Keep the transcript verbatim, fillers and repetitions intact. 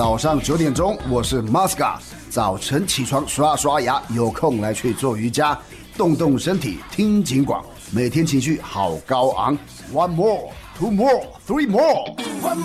早上九点钟，我是 Masca。早晨起床刷刷牙，有空来去做瑜伽，动动身体，听警广。每天情绪好高昂 ，One more, two more, three more。